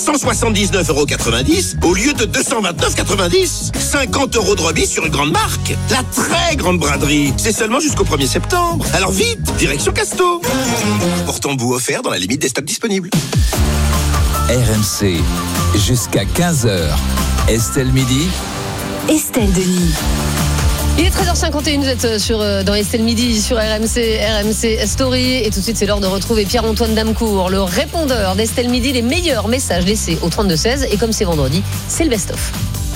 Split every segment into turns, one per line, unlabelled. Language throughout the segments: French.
179,90 € au lieu de 229,90 €. 50 € de remise sur une grande marque. La très grande braderie. C'est seulement jusqu'au 1er septembre. Alors vite, direction Casto. Portant-bout offert dans la limite des stocks disponibles.
RMC, jusqu'à 15h. Estelle Midi.
Estelle Denis.
Il est 13h51, vous êtes dans Estelle Midi sur RMC Story. Et tout de suite, c'est l'heure de retrouver Pierre-Antoine Damecourt, le répondeur d'Estelle Midi, les meilleurs messages laissés au 32-16. Et comme c'est vendredi, c'est le best-of.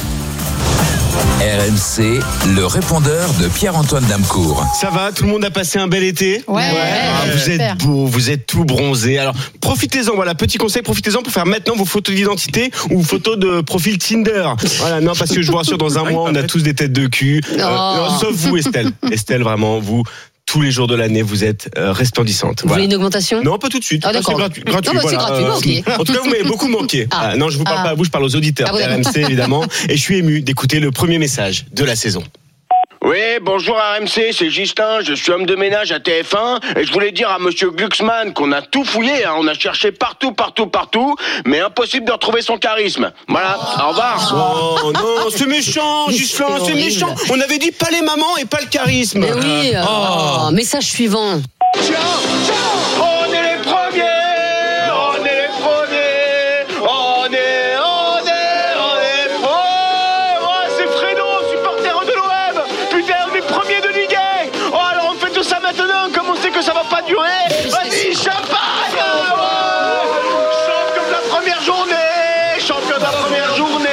RMC, le répondeur de Pierre-Antoine Damecourt.
Ça va, tout le monde a passé un bel été.
Ouais.
Vous êtes beau, vous êtes tout bronzé. Alors profitez-en, voilà, petit conseil, profitez-en pour faire maintenant vos photos d'identité ou photos de profil Tinder. Voilà, non, parce que je vous rassure, dans un mois, on a tous des têtes de cul. Non, sauf vous, Estelle. Estelle, vraiment, vous. Tous les jours de l'année, vous êtes resplendissante.
Vous voulez une augmentation ?
Non, pas tout de suite.
Ah, d'accord.
C'est gratuit.
Non,
voilà.
c'est gratuit, ok.
En tout cas, vous m'avez beaucoup manqué. Non, je vous parle pas à vous, je parle aux auditeurs de RMC, évidemment. Et je suis ému d'écouter le premier message de la saison.
Oui, bonjour RMC, c'est Justin, je suis homme de ménage à TF1 et je voulais dire à monsieur Glucksmann qu'on a tout fouillé, on a cherché partout, mais impossible de retrouver son charisme. Voilà, au revoir.
Oh non, c'est méchant, Justin, c'est méchant. On avait dit pas les mamans et pas le charisme.
Mais oui, message suivant.
Ciao, on est les premiers. C'est Fredo, supporter de l'OM. Putain, on est premier de Ligue 1. Oh, alors on fait tout ça maintenant, comme on sait que ça va pas durer. Vas-y, champagne. Champion de la première journée. Champion de la première journée.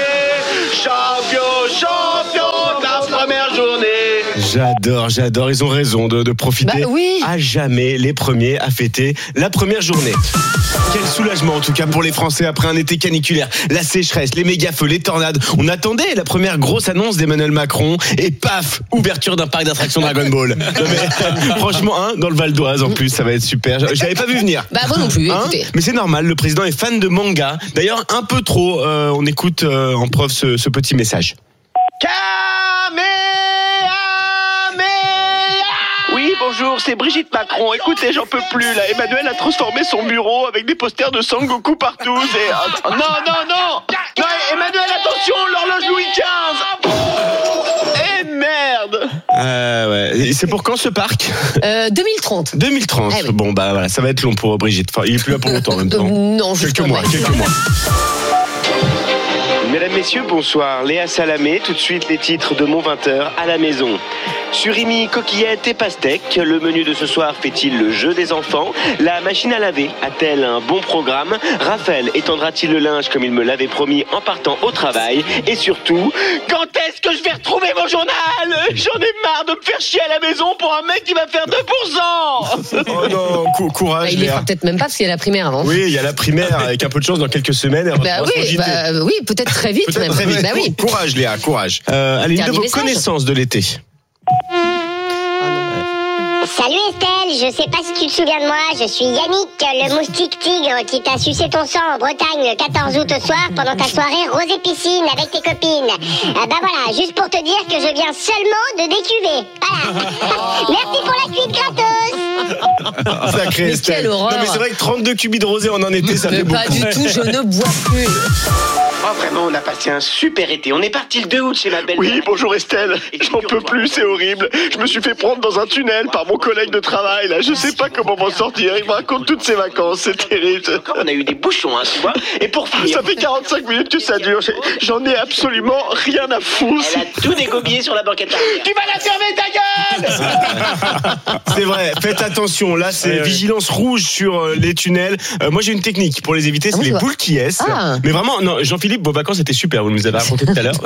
Champion de la première journée.
J'adore, ils ont raison de profiter à jamais les premiers à fêter la première journée. Quel soulagement en tout cas pour les Français après un été caniculaire, la sécheresse, les méga-feux, les tornades. On attendait la première grosse annonce d'Emmanuel Macron et paf, ouverture d'un parc d'attractions Dragon Ball. Non, mais, franchement, dans le Val d'Oise en plus, ça va être super. J'avais pas vu venir.
Bah moi non plus, écoutez.
Mais c'est normal, le président est fan de manga. D'ailleurs, un peu trop. On écoute en preuve ce petit message.
Oui, bonjour, c'est Brigitte Macron. Écoutez, j'en peux plus là. Emmanuel a transformé son bureau avec des posters de Sangoku partout. Non, Emmanuel, attention, l'horloge Louis XV. Merde.
Ouais. Et c'est pour quand ce parc ?
2030.
2030.
Eh oui.
Bon bah voilà, ça va être long pour Brigitte. Enfin, il est plus là pour longtemps en même temps.
Non,
quelques mois.
Mesdames, messieurs, bonsoir. Léa Salamé, tout de suite les titres de mon 20h à la maison. Surimi, coquillettes et pastèques, le menu de ce soir fait-il le jeu des enfants ? La machine à laver a-t-elle un bon programme ? Raphaël étendra-t-il le linge comme il me l'avait promis en partant au travail ? Et surtout, quand est-ce que je vais retrouver mon journal ? J'en ai marre de me faire chier à la maison pour un mec qui va faire 2%.
Oh non, courage.
Il les
Léa.
fera peut-être même pas parce qu'il y a la primaire avant.
Oui, il y a la primaire avec un peu de chance dans quelques semaines.
Oui, peut-être très vite.
Peut-être très vite.
Bah oui.
Courage Léa, courage. Allez, une de vos connaissances de l'été.
Salut Estelle, je sais pas si tu te souviens de moi, je suis Yannick, le moustique tigre qui t'a sucé ton sang en Bretagne le 14 août au soir pendant ta soirée rosée piscine avec tes copines. Bah voilà, juste pour te dire que je viens seulement de décuver. Voilà. Merci pour la cuite gratos.
Sacré
Mais
Estelle.
quelle horreur.
Non mais c'est vrai que 32 cubis de rosé en été, ça fait beaucoup.
Pas du tout, je ne bois plus.
Oh vraiment, on a passé un super été. On est parti le 2 août chez ma belle-mère. Oui, bonjour Estelle. J'en peux plus, c'est horrible. Je me suis fait prendre dans un tunnel par mon collègue de travail. Là, je sais pas comment m'en sortir. Il me raconte toutes ses vacances, c'est terrible. On a eu des bouchons, tu vois. Et pour finir, ça fait 45 minutes que ça dure. J'en ai absolument rien à foutre. Elle a tout dégobillé sur la banquette arrière. Tu vas la fermer, ta gueule.
C'est vrai, faites attention. Là, c'est vigilance rouge sur les tunnels. Moi, j'ai une technique pour les éviter, c'est les boules qui est. Mais vraiment, non, Jean-Philippe, vos vacances étaient super. Vous nous avez raconté tout à l'heure.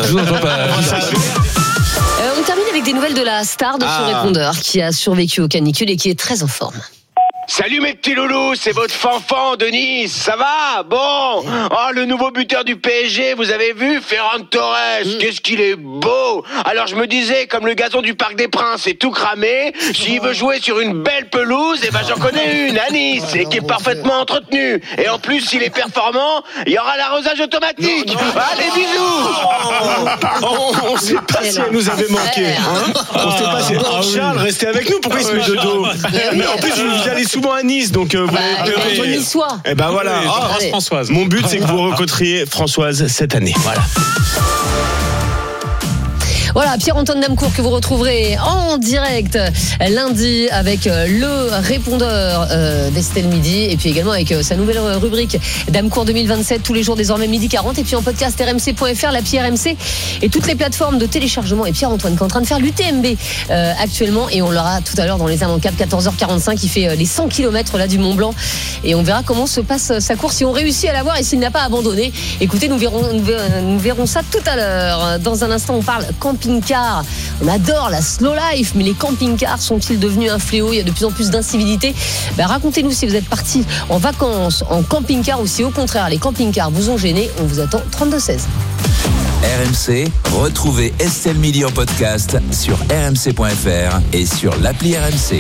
On termine avec des nouvelles de la star de ce répondeur qui a survécu aux canicules et qui est très en forme.
Salut mes petits loulous, c'est votre Fanfan de Nice, ça va ? Bon, le nouveau buteur du PSG, vous avez vu, Ferran Torres, qu'est-ce qu'il est beau. Alors je me disais, comme le gazon du Parc des Princes est tout cramé, s'il veut jouer sur une belle pelouse, j'en connais une à Nice, et qui est parfaitement entretenue. Et en plus, s'il est performant, il y aura l'arrosage automatique. Allez, bisous.
On sait pas si elle nous avait manqué. On sait pas si... Charles, restez avec nous, pourquoi il se met de dos ? Mais en plus, vous allez souvent à Nice, donc
niçois.
Et ben voilà.
Françoise.
Mon but, c'est que vous rencontriez Françoise cette année. Voilà.
Voilà, Pierre-Antoine Damcourt que vous retrouverez en direct lundi avec le répondeur d'Estelle Midi et puis également avec sa nouvelle rubrique Damcourt 2027 tous les jours désormais 12h40 et puis en podcast rmc.fr, l'appli RMC et toutes les plateformes de téléchargement. Et Pierre-Antoine qui est en train de faire l'UTMB actuellement et on l'aura tout à l'heure dans les immanquables 14h45. Il fait les 100 km là du Mont Blanc et on verra comment se passe sa course, si on réussit à l'avoir et s'il n'a pas abandonné. Écoutez, nous verrons ça tout à l'heure. Dans un instant, on parle camping-car. On adore la slow life, mais les camping-cars sont-ils devenus un fléau? Il y a de plus en plus d'incivilité. Racontez-nous si vous êtes partis en vacances en camping-car ou si au contraire les camping-cars vous ont gêné. On vous attend 32-16.
RMC, retrouvez Estelle Midi en podcast sur rmc.fr et sur l'appli RMC.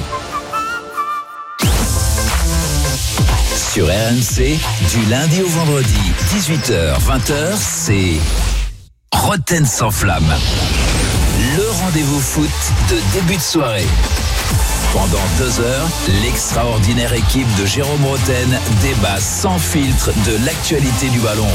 Sur RMC, du lundi au vendredi, 18h-20h, c'est Roten sans flamme. Le rendez-vous foot de début de soirée. Pendant 2 heures, l'extraordinaire équipe de Jérôme Roten débat sans filtre de l'actualité du ballon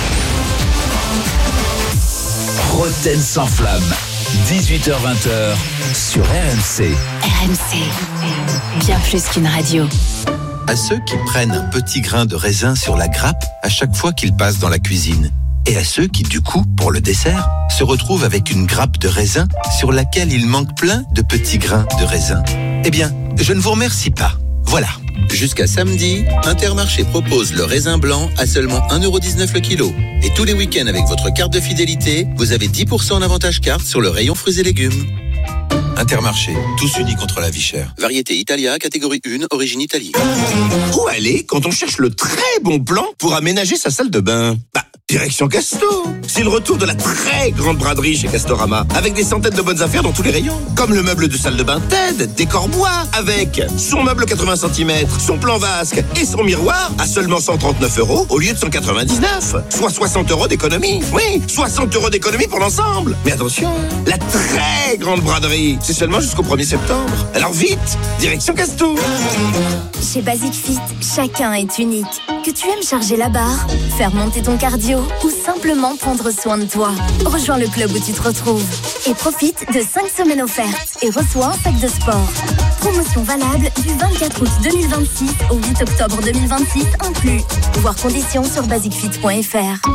rond. Roten sans flamme, 18h-20h sur RMC.
RMC, bien plus qu'une radio.
À ceux qui prennent un petit grain de raisin sur la grappe à chaque fois qu'ils passent dans la cuisine. Et à ceux qui, du coup, pour le dessert, se retrouvent avec une grappe de raisin sur laquelle il manque plein de petits grains de raisin. Eh bien, je ne vous remercie pas. Voilà. Jusqu'à samedi, Intermarché propose le raisin blanc à seulement 1,19€ le kilo. Et tous les week-ends avec votre carte de fidélité, vous avez 10% en avantage carte sur le rayon fruits et légumes. Intermarché, tous unis contre la vie chère. Variété Italia, catégorie 1, origine Italie.
Où aller quand on cherche le très bon plan pour aménager sa salle de bain? Direction Casto. C'est le retour de la très grande braderie chez Castorama, avec des centaines de bonnes affaires dans tous les rayons. Comme le meuble de salle de bain TED, décor bois, avec son meuble 80 cm, son plan vasque et son miroir à seulement 139€ au lieu de 199. Soit 60€ d'économie. Oui, 60€ d'économie pour l'ensemble. Mais attention, la très grande braderie, c'est seulement jusqu'au 1er septembre. Alors vite, direction Casto.
Chez Basic Fit, chacun est unique. Que tu aimes charger la barre, faire monter ton cardio ou simplement prendre soin de toi. Rejoins le club où tu te retrouves et profite de 5 semaines offertes et reçois un sac de sport. Promotion valable du 24 août 2026 au 8 octobre 2026 inclus. Voir conditions sur basicfit.fr.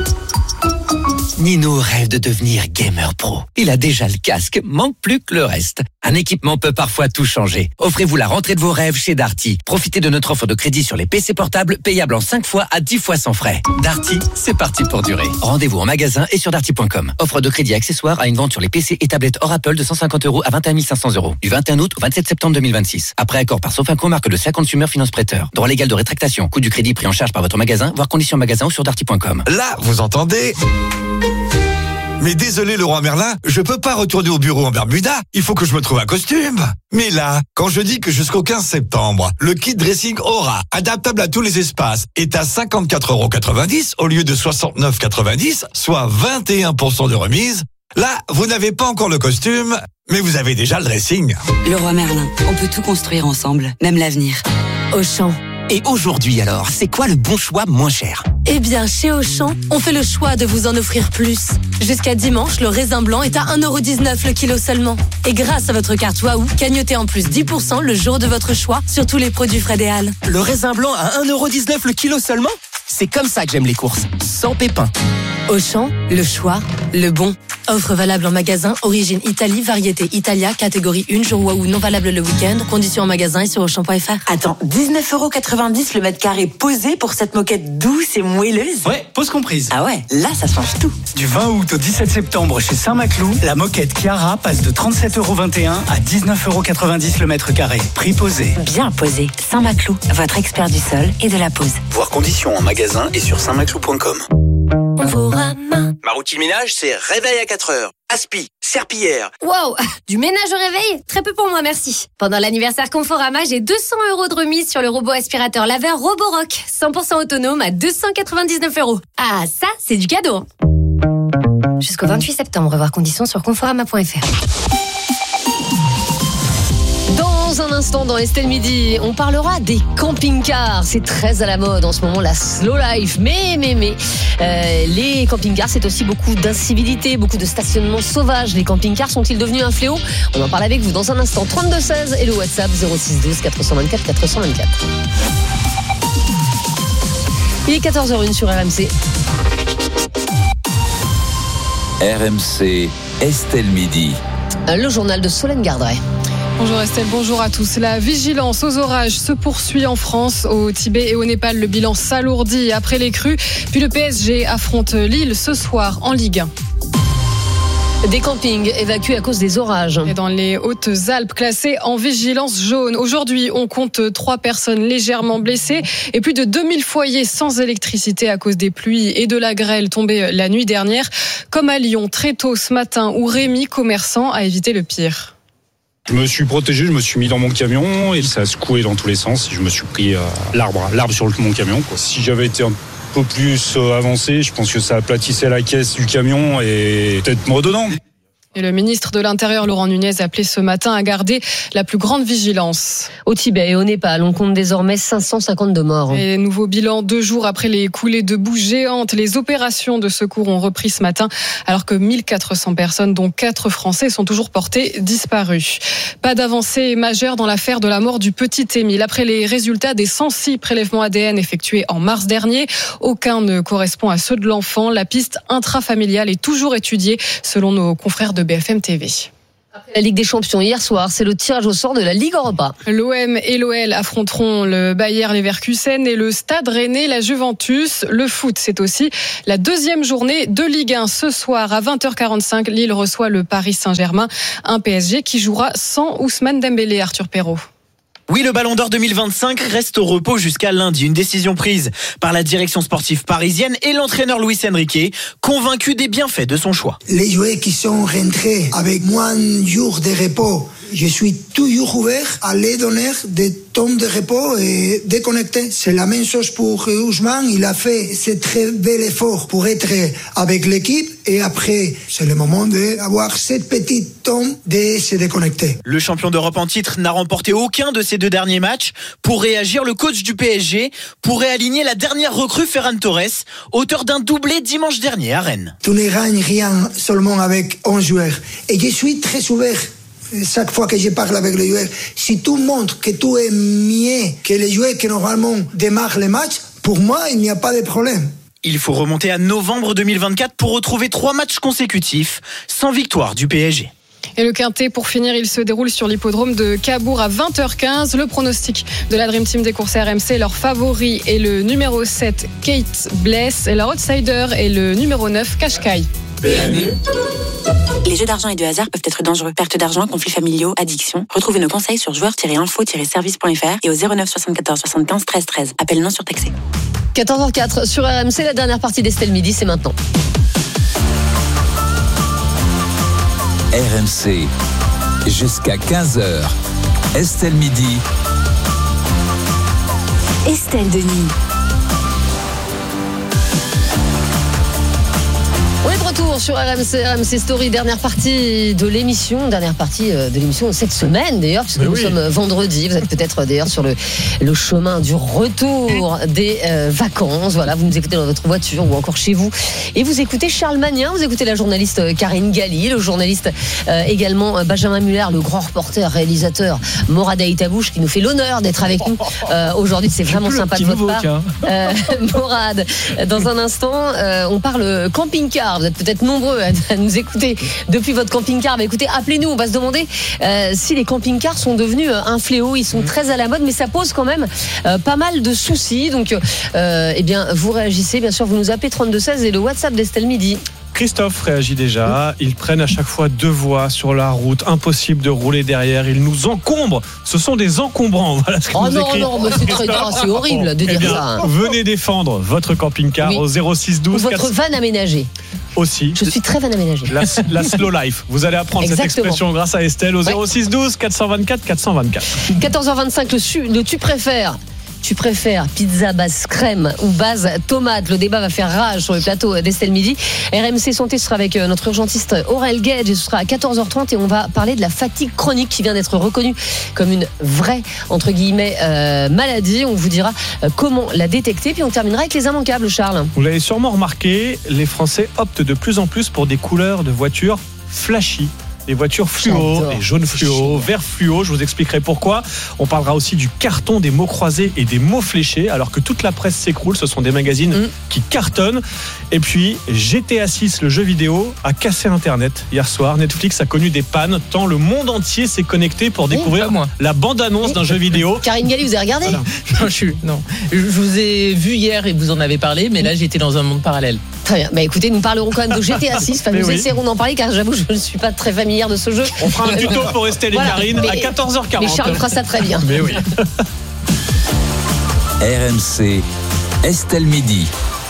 Nino rêve de devenir gamer pro. Il a déjà le casque, manque plus que le reste. Un équipement peut parfois tout changer. Offrez-vous la rentrée de vos rêves chez Darty. Profitez de notre offre de crédit sur les PC portables payable en 5 fois à 10 fois sans frais. Darty, c'est parti pour durer. Rendez-vous en magasin et sur darty.com. Offre de crédit accessoire à une vente sur les PC et tablettes hors Apple de 150€ à 21 500€. Du 21 août au 27 septembre 2026. Après accord par Sofinco, marque de sa Consumer Finance Prêteur. Droit légal de rétractation. Coût du crédit pris en charge par votre magasin. Voir conditions magasin ou sur darty.com.
Là, vous entendez ? Mais désolé Leroy Merlin, je peux pas retourner au bureau en Bermuda. Il faut que je me trouve un costume. Mais là, quand je dis que jusqu'au 15 septembre, le kit dressing Aura, adaptable à tous les espaces, est à 54,90€ au lieu de 69,90€, soit 21% de remise, là, vous n'avez pas encore le costume, mais vous avez déjà le dressing.
Leroy Merlin, on peut tout construire ensemble, même l'avenir.
Auchan. Et aujourd'hui alors, c'est quoi le bon choix moins cher ?
Eh bien, chez Auchan, on fait le choix de vous en offrir plus. Jusqu'à dimanche, le raisin blanc est à 1,19€ le kilo seulement. Et grâce à votre carte Waouh, gagnotez en plus 10% le jour de votre choix sur tous les produits Fred et Al.
Le raisin blanc à 1,19€ le kilo seulement ? C'est comme ça que j'aime les courses, sans pépins.
Auchan, le choix, le bon. Offre valable en magasin, origine Italie, variété Italia, catégorie 1, jour Waouh, non valable le week-end. Conditions en magasin et sur Auchan.fr.
Attends, 19,90€ le mètre carré posé pour cette moquette douce et moelleuse ?
Ouais, pause comprise.
Ah ouais, là ça change tout.
Du 20 août au 17 septembre chez Saint-Maclou, la moquette Chiara passe de 37,21€ à 19,90€ le mètre carré. Prix posé.
Bien posé. Saint-Maclou, votre expert du sol et de la pose.
Voir conditions en magasin et sur saintmaclou.com.
Ma routine ménage, c'est réveil à 4h, aspi, serpillière.
Wow, du ménage au réveil ? Très peu pour moi, merci. Pendant l'anniversaire Conforama, j'ai 200€ de remise sur le robot aspirateur laveur Roborock, 100% autonome à 299€. Ah, ça, c'est du cadeau. Jusqu'au 28 septembre, voir conditions sur conforama.fr.
Dans Dans un instant, dans Estelle Midi, on parlera des camping-cars. C'est très à la mode en ce moment, la slow life. Mais, les camping-cars, c'est aussi beaucoup d'incivilité, beaucoup de stationnement sauvage. Les camping-cars sont-ils devenus un fléau ? On en parle avec vous dans un instant. 3216 et le WhatsApp 0612 424 424. Il est 14h01 sur RMC.
RMC, Estelle Midi.
Le journal de Solène Gardret.
Bonjour Estelle, bonjour à tous. La vigilance aux orages se poursuit en France, au Tibet et au Népal. Le bilan s'alourdit après les crues. Puis le PSG affronte Lille ce soir en Ligue 1.
Des campings évacués à cause des orages.
Et dans les Hautes-Alpes, classés en vigilance jaune. Aujourd'hui, on compte 3 personnes légèrement blessées et plus de 2000 foyers sans électricité à cause des pluies et de la grêle tombée la nuit dernière. Comme à Lyon, très tôt ce matin, où Rémi, commerçant, a évité le pire.
Je me suis protégé, je me suis mis dans mon camion et ça a secoué dans tous les sens. Je me suis pris l'arbre sur mon camion. Si j'avais été un peu plus avancé, je pense que ça aplatissait la caisse du camion et peut-être mort dedans.
Et le ministre de l'Intérieur, Laurent Nunez, a appelé ce matin à garder la plus grande vigilance.
Au Tibet et au Népal, on compte désormais 552 morts.
Et nouveau bilan 2 jours après les coulées de boue géantes. Les opérations de secours ont repris ce matin, alors que 1400 personnes, dont 4 Français, sont toujours portées disparues. Pas d'avancée majeure dans l'affaire de la mort du petit Émile. Après les résultats des 106 prélèvements ADN effectués en mars dernier, aucun ne correspond à ceux de l'enfant. La piste intrafamiliale est toujours étudiée, selon nos confrères de BFM TV.
Après la Ligue des Champions, hier soir, c'est le tirage au sort de la Ligue Europa.
L'OM et l'OL affronteront le Bayer Leverkusen et le Stade Rennais, la Juventus. Le foot, c'est aussi la 2e journée de Ligue 1. Ce soir, à 20h45, Lille reçoit le Paris Saint-Germain. Un PSG qui jouera sans Ousmane Dembélé, Arthur Perrault.
Oui, le Ballon d'Or 2025 reste au repos jusqu'à lundi. Une décision prise par la direction sportive parisienne et l'entraîneur Luis Enrique, convaincu des bienfaits de son choix.
Les joueurs qui sont rentrés avec moins de jours de repos, je suis toujours ouvert à les donner des temps de repos et déconnecter. C'est la même chose pour Ousmane. Il a fait ce très bel effort pour être avec l'équipe et après, c'est le moment d'avoir cette petite temps de se déconnecter.
Le champion d'Europe en titre n'a remporté aucun de ses 2 derniers matchs. Pour réagir, le coach du PSG pourrait aligner la dernière recrue Ferran Torres, auteur d'un doublé dimanche dernier à Rennes.
Tu ne gagnes rien seulement avec 11 joueurs. Et je suis très ouvert. Chaque fois que je parle avec les joueurs, si tu montres que tu es mieux que les joueurs qui normalement démarrent les matchs, pour moi, il n'y a pas de problème.
Il faut remonter à novembre 2024 pour retrouver 3 matchs consécutifs sans victoire du PSG.
Et le quintet, pour finir, il se déroule sur l'hippodrome de Cabourg à 20h15. Le pronostic de la Dream Team des courses RMC, leur favori est le numéro 7, Kate Bless, et leur outsider est le numéro 9, Qashqai.
Les jeux d'argent et de hasard peuvent être dangereux. Perte d'argent, conflits familiaux, addiction. Retrouvez nos conseils sur joueurs-info-service.fr et au 09 74 75 13 13. Appel non surtaxé.
14h04 sur RMC, la dernière partie d'Estelle Midi, c'est maintenant.
RMC, jusqu'à 15h. Estelle Midi.
Estelle Denis.
On est de retour sur RMC Story, dernière partie de l'émission cette semaine d'ailleurs, puisque nous sommes vendredi. Vous êtes peut-être d'ailleurs sur le chemin du retour des vacances. Voilà, vous nous écoutez dans votre voiture ou encore chez vous. Et vous écoutez Charles Magnin, vous écoutez la journaliste Karine Galli, le journaliste également Benjamin Muller, le grand reporter, réalisateur Morad Aïtabouche, qui nous fait l'honneur d'être avec nous aujourd'hui. C'est vraiment sympa de votre part. Morad, dans un instant, on parle camping-car. Vous êtes peut-être nombreux à nous écouter depuis votre camping-car. Mais écoutez, appelez-nous, on va se demander si les camping-cars sont devenus un fléau. Ils sont très à la mode, mais ça pose quand même pas mal de soucis. Donc, eh bien, vous réagissez. Bien sûr, vous nous appelez 3216 et le WhatsApp d'Estelle Midi.
Christophe réagit déjà. Ils prennent à chaque fois 2 voies sur la route. Impossible de rouler derrière. Ils nous encombrent. Ce sont des encombrants. Voilà ce que nous écrit.
Non, mais c'est horrible de dire ça.
Venez défendre votre camping-car au 06 12.
Votre van aménagé.
Aussi.
Je suis très van aménagé.
La slow life. Vous allez apprendre cette expression grâce à Estelle au 06 12 424 424.
14h25, le tu préfères. Tu préfères pizza base crème ou base tomate? Le débat va faire rage sur le plateau d'Estelle Midi. RMC Santé sera avec notre urgentiste Aurel Gage et ce sera à 14h30 et on va parler de la fatigue chronique qui vient d'être reconnue comme une vraie, entre guillemets, maladie. On vous dira comment la détecter. Puis on terminera avec les immanquables, Charles.
Vous l'avez sûrement remarqué, les Français optent de plus en plus pour des couleurs de voitures flashy. Les voitures fluo, les jaunes fluo, verts fluo, je vous expliquerai pourquoi. On parlera aussi du carton, des mots croisés et des mots fléchés, alors que toute la presse s'écroule, ce sont des magazines qui cartonnent. Et puis, GTA 6, le jeu vidéo, a cassé Internet hier soir. Netflix a connu des pannes, tant le monde entier s'est connecté pour découvrir la bande-annonce d'un jeu vidéo.
Karine Galli, vous avez regardé?
Non, je vous ai vu hier et vous en avez parlé, mais là j'étais dans un monde parallèle.
Très bien, bah écoutez, nous parlerons quand même de GTA 6, enfin, nous essaierons d'en parler car j'avoue je ne suis pas très familière de ce jeu.
On fera un tuto pour Estelle et Karine à 14h40.
Mais Charles fera ça très bien.
Mais oui.
RMC, Estelle Midi.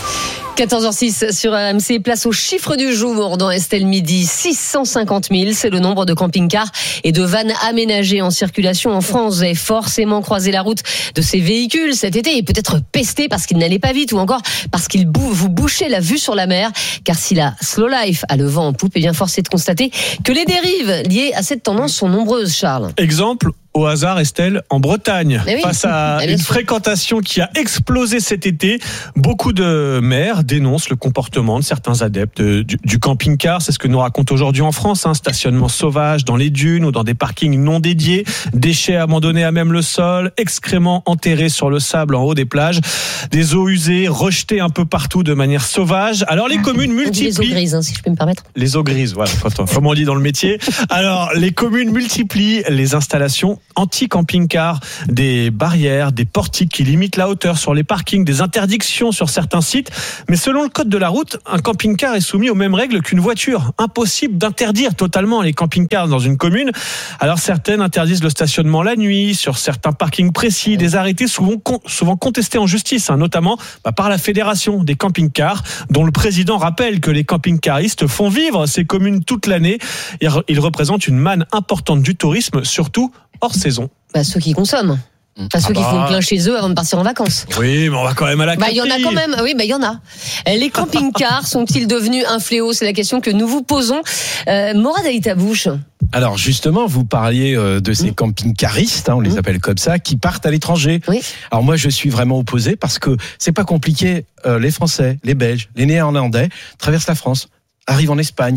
14h06 sur RMC, place au chiffre du jour dans Estelle Midi. 650 000, c'est le nombre de camping-cars et de vannes aménagées en circulation en France. Vous avez forcément croisé la route de ces véhicules cet été et peut-être pesté parce qu'ils n'allaient pas vite ou encore parce qu'ils vous bouchaient la vue sur la mer. Car si la slow life a le vent en poupe, eh bien force est de constater que les dérives liées à cette tendance sont nombreuses, Charles.
Exemple au hasard, Estelle, en Bretagne, face à une fréquentation qui a explosé cet été. Beaucoup de maires dénoncent le comportement de certains adeptes du camping-car. C'est ce que nous raconte aujourd'hui en France. Stationnement sauvage dans les dunes ou dans des parkings non dédiés, déchets abandonnés à même le sol, excréments enterrés sur le sable en haut des plages, des eaux usées rejetées un peu partout de manière sauvage. Alors les communes multiplient...
Les eaux grises, si je peux me permettre.
Les eaux grises, voilà, comme on dit dans le métier. Alors les communes multiplient les installations anti-camping-car, des barrières, des portiques qui limitent la hauteur sur les parkings, des interdictions sur certains sites. Mais selon le code de la route, un camping-car est soumis aux mêmes règles qu'une voiture. Impossible d'interdire totalement les camping-cars dans une commune. Alors certaines interdisent le stationnement la nuit, sur certains parkings précis, des arrêtés souvent contestés en justice, notamment par la Fédération des camping-cars, dont le président rappelle que les camping-caristes font vivre ces communes toute l'année. Ils représentent une manne importante du tourisme, surtout hors saison.
Ceux qui consomment. Ceux qui font plein chez eux avant de partir en vacances.
Oui, mais on va quand même à la
il y en a quand même. Oui, il y en a. Les camping-cars sont-ils devenus un fléau? C'est la question que nous vous posons. Morad Aïtabouche.
Alors justement, vous parliez de ces camping-caristes, on les appelle comme ça, qui partent à l'étranger.
Oui.
Alors moi, je suis vraiment opposé parce que c'est pas compliqué. Les Français, les Belges, les Néerlandais traversent la France, arrivent en Espagne.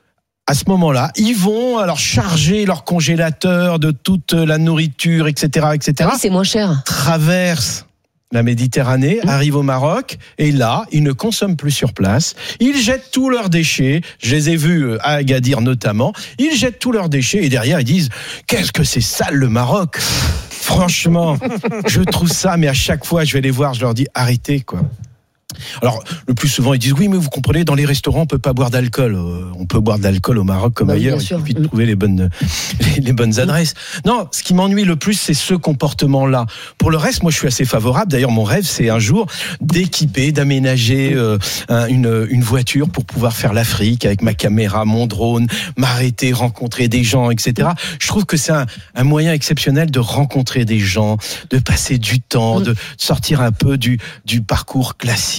À ce moment-là, ils vont alors charger leur congélateur de toute la nourriture, etc., etc.
Oui, c'est moins cher.
Traversent la Méditerranée, arrivent au Maroc, et là, ils ne consomment plus sur place. Ils jettent tous leurs déchets. Je les ai vus à Agadir notamment. Ils jettent tous leurs déchets et derrière, ils disent « Qu'est-ce que c'est sale le Maroc !» Franchement, je trouve ça, mais à chaque fois, je vais les voir, je leur dis « Arrêtez, quoi !» Alors, le plus souvent, ils disent oui, mais vous comprenez, dans les restaurants, on peut pas boire d'alcool. On peut boire de l'alcool au Maroc comme ailleurs. Il suffit de trouver les bonnes adresses. Non, ce qui m'ennuie le plus, c'est ce comportement-là. Pour le reste, moi, je suis assez favorable. D'ailleurs, mon rêve, c'est un jour d'équiper, d'aménager une voiture pour pouvoir faire l'Afrique avec ma caméra, mon drone, m'arrêter, rencontrer des gens, etc. Je trouve que c'est un moyen exceptionnel de rencontrer des gens, de passer du temps, de sortir un peu du parcours classique.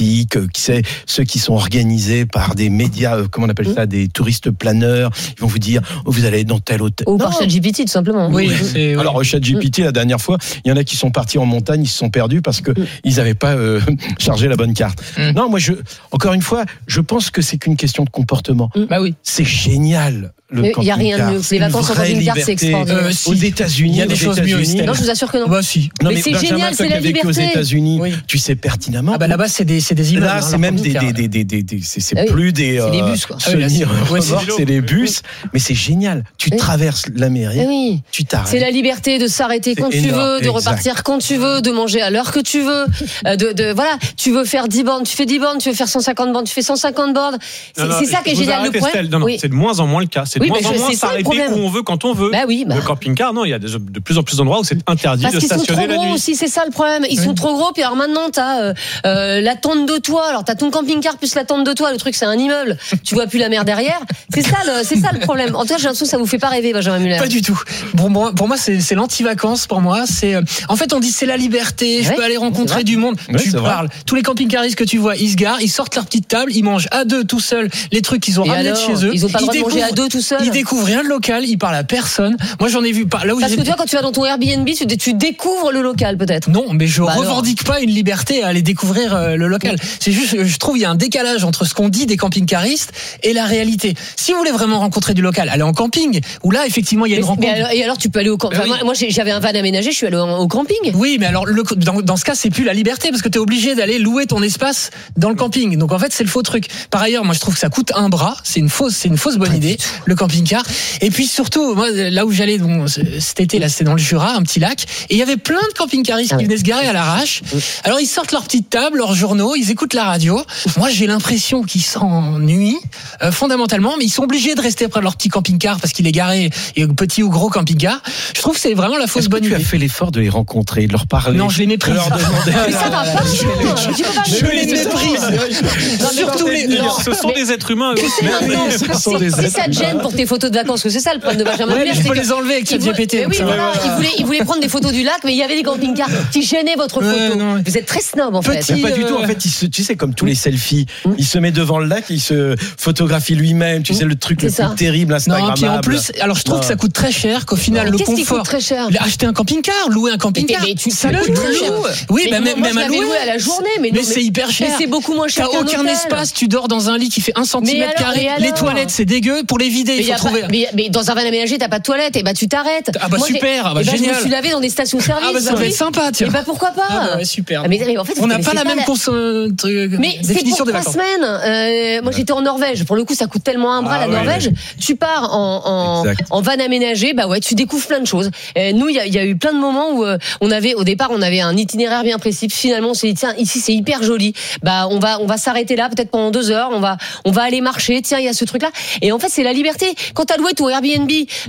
Ceux qui sont organisés par des médias, comment on appelle ça, des touristes planeurs, ils vont vous dire vous allez dans tel hôtel.
Ou par ChatGPT tout simplement.
Oui. Alors ChatGPT, la dernière fois, il y en a qui sont partis en montagne, ils se sont perdus parce que ils n'avaient pas chargé la bonne carte. Non, moi encore une fois, je pense que c'est qu'une question de comportement. C'est génial. Il
n'y a rien de mieux. Les vacances en camping-car, c'est extraordinaire.
Aux États-Unis,
il y a des choses mieux aussi.
Non, je vous assure que non.
Si.
Non,
mais c'est génial, c'est la liberté.
Aux États-Unis, tu sais pertinemment.
Là-bas, c'est des immeubles.
Là, c'est même c'est plus des.
C'est des bus, quoi.
C'est des bus, mais c'est génial. Tu traverses l'Amérique, tu t'arrêtes.
C'est la liberté de s'arrêter quand tu veux, de repartir quand tu veux, de manger à l'heure que tu veux. Voilà, tu veux faire 10 bornes, tu fais 10 bornes, tu veux faire 150 bornes, tu fais 150 bornes. C'est ça qui est génial. Le problème.
Non, c'est de moins en moins le cas. C'est de moins en moins s'arrêter où on veut, quand on veut. Le camping-car, non, il y a de plus en plus d'endroits où c'est interdit de stationner la nuit.
Parce qu'ils sont trop gros aussi, c'est ça le problème. Ils sont trop gros, puis alors maintenant, t'as la tente tente de toit. Alors t'as ton camping-car plus la tente de toit. Le truc c'est un immeuble. Tu vois plus la mer derrière. C'est ça le problème. En tout cas, j'ai l'impression que ça vous fait pas rêver, Benjamin Muller.
Pas du tout. Pour moi, c'est l'anti-vacances. Pour moi, c'est en fait on dit c'est la liberté. Je peux aller rencontrer du monde. Tu parles. Tous les camping-caristes que tu vois, ils se garent, ils sortent leur petite table, ils mangent à deux tout seuls les trucs qu'ils ont ramenés de chez eux.
Ils ont pas le droit de manger à deux tout seuls.
Ils découvrent rien de local. Ils parlent à personne. Moi, j'en ai vu pas. Là où
parce que tu vois, quand tu vas dans ton Airbnb, tu découvres le local peut-être.
Non, mais je revendique pas une liberté à aller découvrir le local. C'est juste, je trouve, il y a un décalage entre ce qu'on dit des camping-caristes et la réalité. Si vous voulez vraiment rencontrer du local, allez en camping. Où là, effectivement, il y a une rencontre.
Et alors, tu peux aller au camping. Moi, j'avais un van aménagé, je suis allé au camping.
Oui, mais alors, dans ce cas, c'est plus la liberté parce que t'es obligé d'aller louer ton espace dans le camping. Donc, en fait, c'est le faux truc. Par ailleurs, moi, je trouve que ça coûte un bras. C'est une fausse bonne idée, le camping-car. Et puis, surtout, moi, là où j'allais, cet été, là, c'était dans le Jura, un petit lac. Et il y avait plein de camping-caristes qui venaient se garer à l'arrache. Alors, ils sortent leur petite table, leurs journaux, ils écoutent la radio. Moi, j'ai l'impression qu'ils s'ennuient, fondamentalement, mais ils sont obligés de rester près de leur petit camping-car parce qu'il est garé, et petit ou gros camping-car. Je trouve que c'est vraiment la fausse bonne idée.
Tu as fait l'effort de les rencontrer, de leur parler?
Non, je les méprise.
Mais ça va pas.
Je les méprise. Surtout
ce sont des êtres humains.
Si ça te gêne pour tes photos de vacances, que c'est ça le problème de Benjamin Muller.
Il faut les enlever avec ChatGPT.
Oui, voilà. Il voulait prendre des photos du lac, mais il y avait des camping-cars qui gênaient votre photo. Vous êtes très snob en fait.
Pas du tout. En fait, tu sais, comme tous les selfies, il se met devant le lac, il se photographie lui-même. Tu sais, le truc le plus terrible, Instagrammable.
Non, puis en plus, alors je trouve que ça coûte très cher, qu'au final, le confort. Qu'est-ce qui coûte
très cher?
Acheter un camping-car, louer un camping-car.
Mais ça coûte très cher.
Oui, même à louer
à la journée, mais
c'est hyper cher.
Mais c'est beaucoup moins cher.
T'as aucun espace, tu dors dans un lit qui fait 1 cm². Les toilettes, c'est dégueu. Pour les vider, il faut trouver.
Mais dans un van aménagé, t'as pas de toilette, et bah tu t'arrêtes.
Ah bah super,
génial. Je me suis lavé dans des stations-service.
Ah bah ça va être sympa, tiens.
Et bah pourquoi pas?
Ah bah super.
Mais en fait,
on n'a pas la même
mais c'est pour 3 semaines. Moi j'étais en Norvège. Pour le coup, ça coûte tellement un bras la Norvège. Tu pars en van aménagé, bah ouais, tu découvres plein de choses. Nous, il y a eu plein de moments où au départ, on avait un itinéraire bien précis. Finalement, on s'est dit tiens, ici c'est hyper joli. Bah on va s'arrêter là peut-être pendant 2 heures. On va aller marcher. Tiens, il y a ce truc là. Et en fait, c'est la liberté. Quand t'as loué ton Airbnb